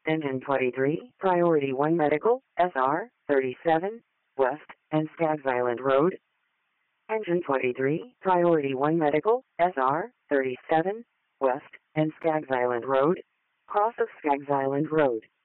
Engine 23, Priority 1 Medical, SR 37, West, and Stags Island Road. Engine 23, Priority 1 Medical, SR 37, West, and Stags Island Road. Cross of Stags Island Road.